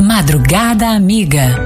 Madrugada Amiga.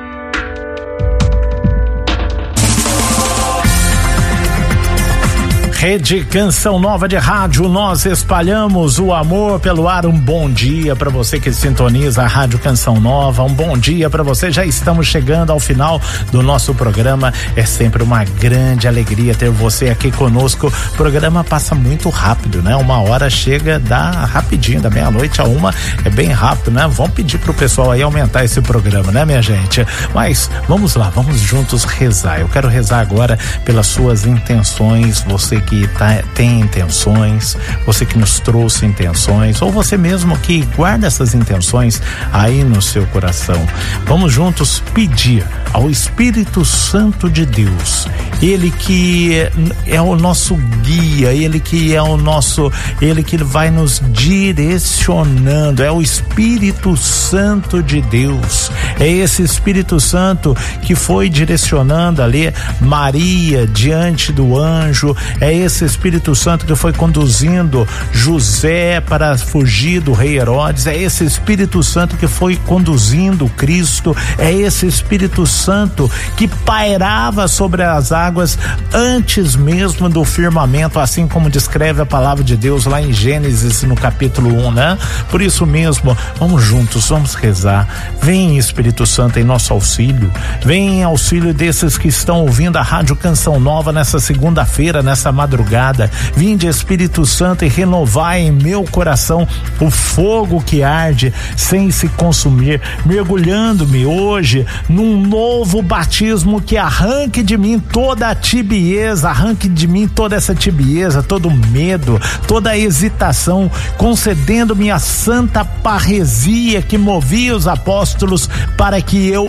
Rede Canção Nova de Rádio, nós espalhamos o amor pelo ar. Um bom dia para você que sintoniza a Rádio Canção Nova, um bom dia para você. Já estamos chegando ao final do nosso programa. É sempre uma grande alegria ter você aqui conosco. O programa passa muito rápido, né? Uma hora chega, dá rapidinho, da meia-noite a uma, é bem rápido, né? Vamos pedir pro pessoal aí aumentar esse programa, né, minha gente? Mas vamos lá, vamos juntos rezar. Eu quero rezar agora pelas suas intenções, você que tem intenções, você que nos trouxe intenções, ou você mesmo que guarda essas intenções aí no seu coração. Vamos juntos pedir ao Espírito Santo de Deus, ele que é o nosso guia, ele que vai nos direcionando, é o Espírito Santo de Deus, é esse Espírito Santo que foi direcionando ali Maria diante do anjo, é esse Espírito Santo que foi conduzindo José para fugir do rei Herodes, é esse Espírito Santo que foi conduzindo Cristo, é esse Espírito Santo que pairava sobre as águas antes mesmo do firmamento, assim como descreve a palavra de Deus lá em Gênesis no capítulo 1, né? Por isso mesmo, vamos juntos, vamos rezar. Vem Espírito Santo em nosso auxílio, vem em auxílio desses que estão ouvindo a Rádio Canção Nova nessa segunda-feira, nessa madrugada. Vinde Espírito Santo e renovai em meu coração o fogo que arde sem se consumir, mergulhando-me hoje num novo batismo que arranque de mim toda a tibieza, arranque de mim toda essa tibieza, todo medo, toda a hesitação, concedendo-me a santa parresia que movia os apóstolos para que eu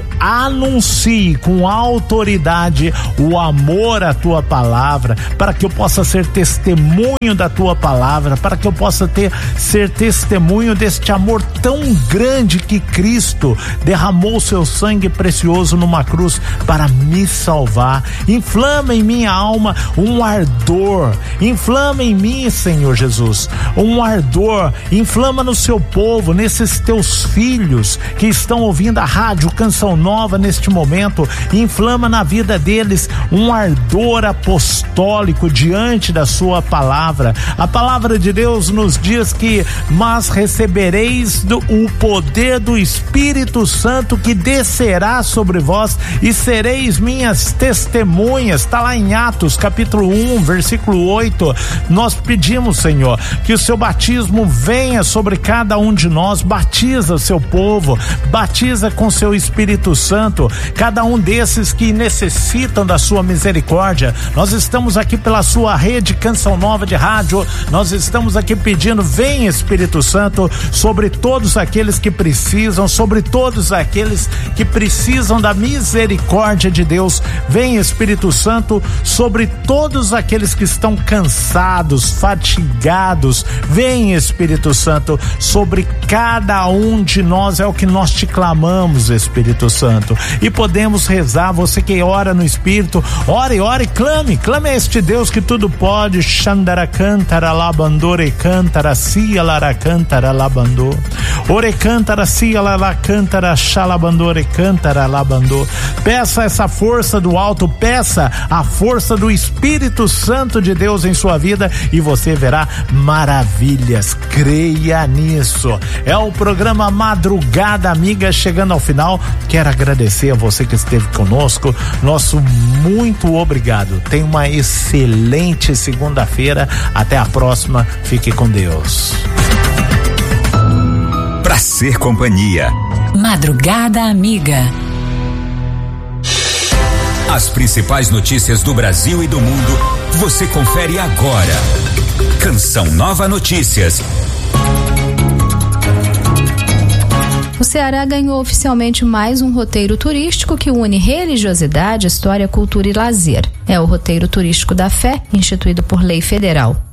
anuncie com autoridade o amor à tua palavra, para que eu possa ser testemunho da tua palavra, para que eu possa ser testemunho deste amor tão grande que Cristo derramou seu sangue precioso numa cruz para me salvar. Inflama em minha alma um ardor, inflama em mim, Senhor Jesus, um ardor, inflama no seu povo, nesses teus filhos que estão ouvindo a Rádio Canção Nova neste momento, inflama na vida deles um ardor apostólico diante da sua palavra. A palavra de Deus nos diz que mas recebereis o poder do Espírito Santo que descerá sobre vós e sereis minhas testemunhas. Está lá em Atos capítulo 1 versículo 8. Nós pedimos, Senhor, que o seu batismo venha sobre cada um de nós, batiza o seu povo, batiza com seu Espírito Santo cada um desses que necessitam da sua misericórdia. Nós estamos aqui pela sua rede Canção Nova de Rádio, nós estamos aqui pedindo, vem Espírito Santo sobre todos aqueles que precisam, sobre todos aqueles que precisam da misericórdia de Deus. Vem Espírito Santo sobre todos aqueles que estão cansados, fatigados. Vem Espírito Santo sobre cada um de nós, é o que nós te clamamos, Espírito Santo. E podemos rezar, você que ora no Espírito, ore, clame a este Deus que tudo pode. Xandara cantara labandore cantara sia lara cantara labandor ore cantara sia lara cantara xalabandore cantara labandor. Peça essa força do alto, peça a força do Espírito Santo de Deus em sua vida e você verá maravilhas. Creia nisso. É o programa Madrugada Amiga chegando ao final. Quero agradecer a você que esteve conosco. Nosso muito obrigado. Tenha uma excelente segunda-feira. Até a próxima. Fique com Deus. Pra ser companhia. Madrugada Amiga. As principais notícias do Brasil e do mundo, você confere agora. Canção Nova Notícias. O Ceará ganhou oficialmente mais um roteiro turístico que une religiosidade, história, cultura e lazer. É o roteiro turístico da fé, instituído por lei federal.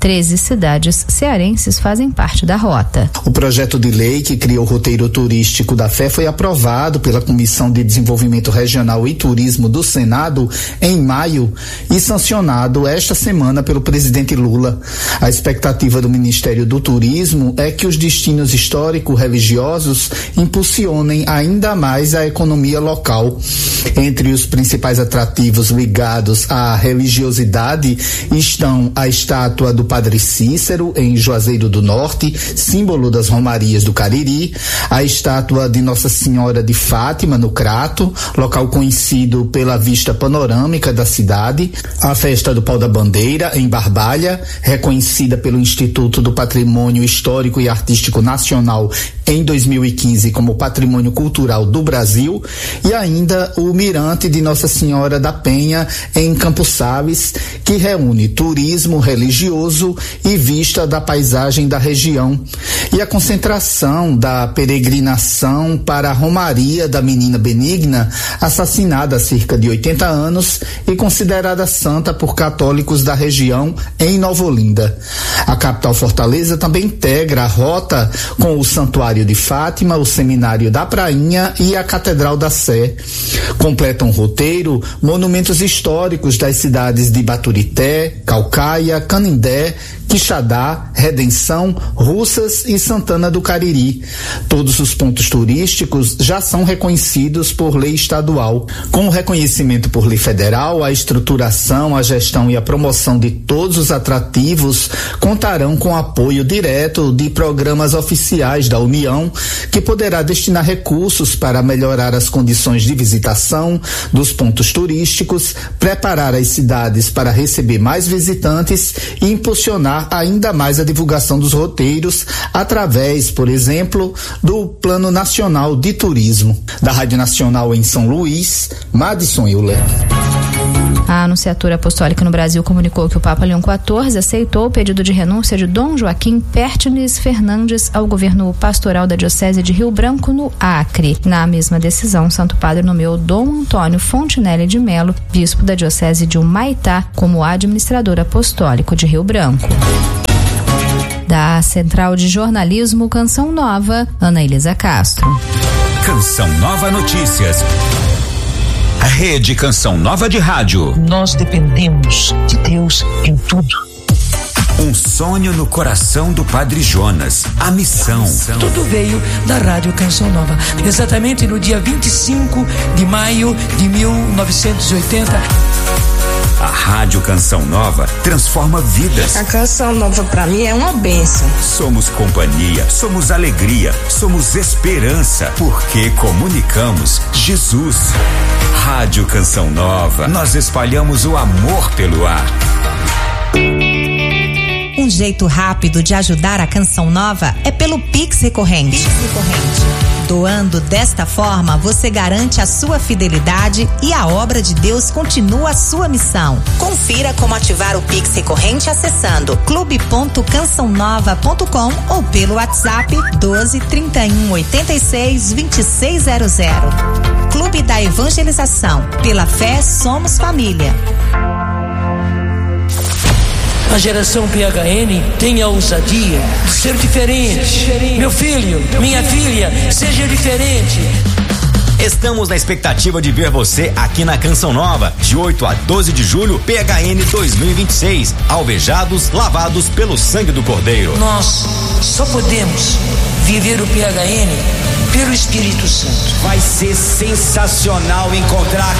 13 cidades cearenses fazem parte da rota. O projeto de lei que criou o roteiro turístico da fé foi aprovado pela Comissão de Desenvolvimento Regional e Turismo do Senado em maio e sancionado esta semana pelo presidente Lula. A expectativa do Ministério do Turismo é que os destinos histórico-religiosos impulsionem ainda mais a economia local. Entre os principais atrativos ligados à religiosidade estão a estátua do Padre Cícero, em Juazeiro do Norte, símbolo das Romarias do Cariri, a estátua de Nossa Senhora de Fátima, no Crato, local conhecido pela vista panorâmica da cidade, a Festa do Pau da Bandeira, em Barbalha, reconhecida pelo Instituto do Patrimônio Histórico e Artístico Nacional em 2015 como Patrimônio Cultural do Brasil, e ainda o Mirante de Nossa Senhora da Penha, em Campos Sales, que reúne turismo religioso e vista da paisagem da região. E a concentração da peregrinação para a Romaria da Menina Benigna, assassinada há cerca de 80 anos e considerada santa por católicos da região, em Nova Olinda. A capital Fortaleza também integra a rota com o Santuário de Fátima, o Seminário da Prainha e a Catedral da Sé. Completam o roteiro monumentos históricos das cidades de Baturité, Caucaia, Canindé, Quixadá, Redenção, Russas e Santana do Cariri. Todos os pontos turísticos já são reconhecidos por lei estadual. Com o reconhecimento por lei federal, a estruturação, a gestão e a promoção de todos os atrativos contarão com apoio direto de programas oficiais da União, que poderá destinar recursos para melhorar as condições de visitação dos pontos turísticos, preparar as cidades para receber mais visitantes e impulsionar ainda mais a divulgação dos roteiros através, por exemplo, do Plano Nacional de Turismo. Da Rádio Nacional em São Luís, Madison Euler. A Anunciatura Apostólica no Brasil comunicou que o Papa Leão XIV aceitou o pedido de renúncia de Dom Joaquim Pertines Fernandes ao governo pastoral da Diocese de Rio Branco, no Acre. Na mesma decisão, o Santo Padre nomeou Dom Antônio Fontinelli de Melo, bispo da Diocese de Humaitá, como administrador apostólico de Rio Branco. Da Central de Jornalismo Canção Nova, Ana Elisa Castro. Canção Nova Notícias. A Rede Canção Nova de Rádio. Nós dependemos de Deus em tudo. Um sonho no coração do Padre Jonas. A missão. Tudo veio da Rádio Canção Nova. Exatamente no dia 25 de maio de 1980. A Rádio Canção Nova transforma vidas. A Canção Nova pra mim é uma bênção. Somos companhia, somos alegria, somos esperança, porque comunicamos Jesus. Rádio Canção Nova, nós espalhamos o amor pelo ar. Um jeito rápido de ajudar a Canção Nova é pelo Pix Recorrente. Doando desta forma, você garante a sua fidelidade e a obra de Deus continua a sua missão. Confira como ativar o Pix Recorrente acessando clube.cançãonova.com ou pelo WhatsApp 12 31 86 2600. Clube da Evangelização. Pela fé, somos família. A geração PHN tem a ousadia de ser diferente. Meu filho, minha filha, seja diferente. Estamos na expectativa de ver você aqui na Canção Nova, de 8 a 12 de julho, PHN 2026. Alvejados, lavados pelo sangue do Cordeiro. Nós só podemos viver o PHN pelo Espírito Santo. Vai ser sensacional encontrar